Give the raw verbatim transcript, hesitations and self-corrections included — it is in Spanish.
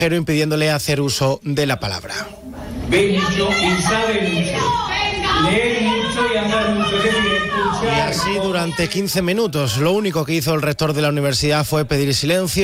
pero impidiéndole hacer uso de la palabra. Ve mucho y sabe mucho, lee mucho y hablar mucho, es decir, escuchar. Y así durante quince minutos. Lo único que hizo el rector de la universidad fue pedir silencio